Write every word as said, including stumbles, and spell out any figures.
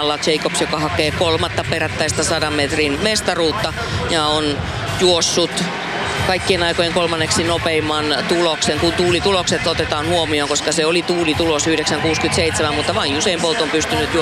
alla Jacobs, joka hakee kolmatta perättäistä sadan metrin mestaruutta ja on juossut kaikkien aikojen kolmanneksi nopeimman tuloksen, kun tuulitulokset otetaan huomioon, koska se oli tuulitulos yhdeksän kuusikymmentäseitsemän, mutta vain Usain Bolt on pystynyt juoksemaan